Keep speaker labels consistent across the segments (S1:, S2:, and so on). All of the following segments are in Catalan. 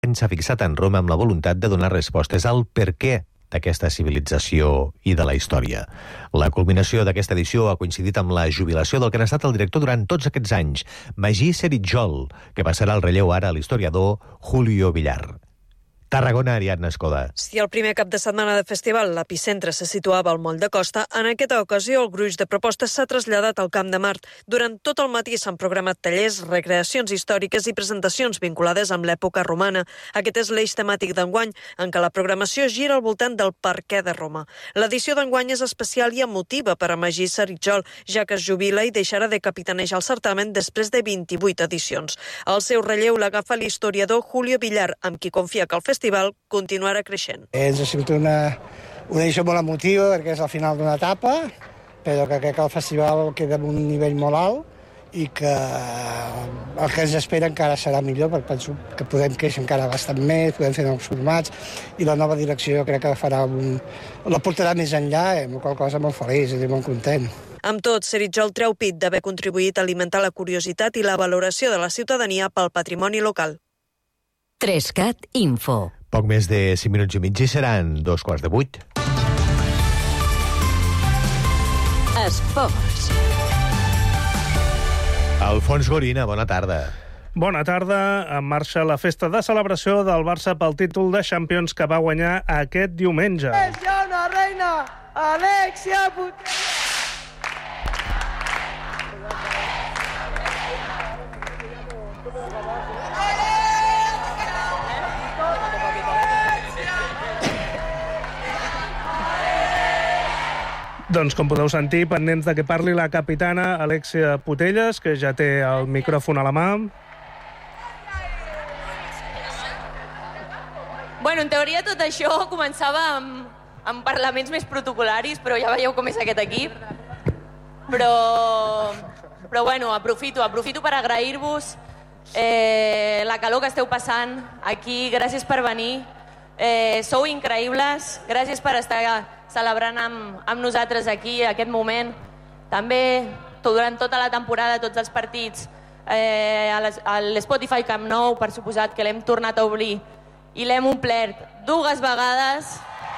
S1: s'ha fixat en Roma amb la voluntat de donar respostes al perquè d'aquesta civilització i de la història. La culminació d'aquesta edició ha coincidit amb la jubilació del que ha estat el director durant tots aquests anys, Magí Seritjol, que passarà el relleu ara a l'historiador Julio Villar. Tarragona, Ariadna Escoda.
S2: Si el primer cap de setmana de festival l'epicentre se situava al Moll de Costa, en aquesta ocasió el gruix de propostes s'ha traslladat al Camp de Mart. Durant tot el matí s'han programat tallers, recreacions històriques i presentacions vinculades amb l'època romana. Aquest és l'eix temàtic d'enguany, en què la programació gira al voltant del perquè de Roma. L'edició d'enguany és especial i emotiva per a Magí Seritjol, ja que es jubila i deixarà de capitanejar el certamen després de 28 edicions. El seu relleu l'agafa l'historiador Julio Villar, amb qui confia que el festival continuarà creixent.
S3: Ens ha sigut una edició molt emotiva perquè és el final d'una etapa, però que crec que el festival queda en un nivell molt alt i que el que ens espera encara serà millor, perquè penso que podem créixer encara bastant més, podem fer nous formats i la nova direcció crec que la portarà més enllà, amb la qual cosa molt feliç i molt content.
S2: Amb tot, Seritjol treu pit d'haver contribuït a alimentar la curiositat i la valoració de la ciutadania pel patrimoni local.
S4: 3CAT Info.
S1: Poc més de 5 minuts i mig i seran 7:15.
S4: Esports.
S1: Alfons Gorina, bona tarda.
S5: Bona tarda. En marxa la festa de celebració del Barça pel títol de Champions que va guanyar aquest diumenge.
S6: És ja una reina, Alexia Putellas.
S5: Doncs, com podeu sentir, pendents de que parli la capitana Alexia Putellas, que ja té el micròfon a la mà.
S7: Bueno, en teoria tot això començava amb parlaments més protocolaris, però ja veieu com és aquest equip. Però bueno, aprofito per agrair-vos la calor que esteu passant aquí. Gràcies per venir. Sou increïbles. Gràcies per estar celebrant amb nosaltres aquí aquest moment. També durant tota la temporada, tots els partits, a l'Spotify Camp Nou, per suposat que l'hem tornat a obrir i l'hem omplert 2 vegades.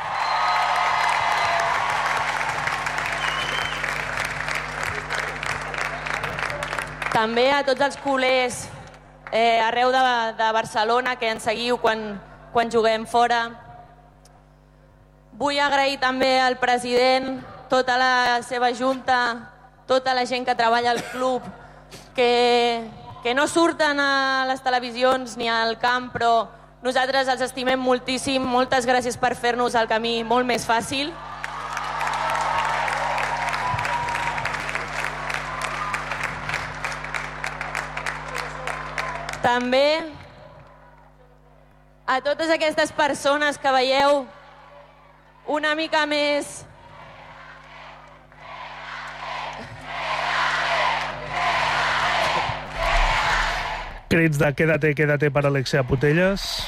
S7: També a tots els culers arreu de Barcelona que ens seguiu quan juguem fora. Vull agrair també al president, tota la seva junta, tota la gent que treballa al club, que no surten a les televisions ni al camp, però nosaltres els estimem moltíssim. Moltes gràcies per fer-nos el camí molt més fàcil. També a totes aquestes persones que veieu una mica més
S5: Crits de quédate per Alexia Putellas.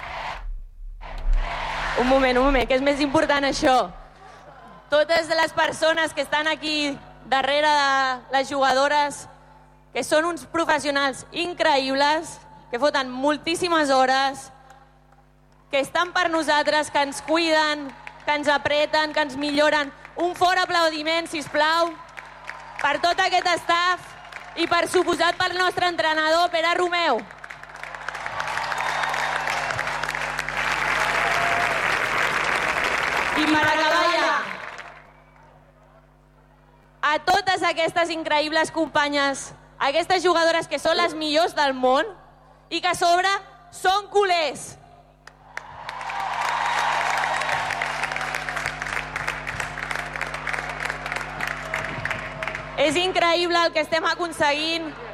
S7: Un moment, que és més important això. Totes les persones que estan aquí darrere de les jugadores, que són uns professionals increïbles, que foten moltíssimes hores, que estan per nosaltres, que ens cuiden, que ens apreten, que ens milloren. Un fort aplaudiment, sisplau, per tot aquest staff i per suposat pel nostre entrenador, Pere Romeu. I per acabar ja, a totes aquestes increïbles companyes, aquestes jugadores que són les millors del món i que a sobre són culers. És increïble el que estem aconseguint.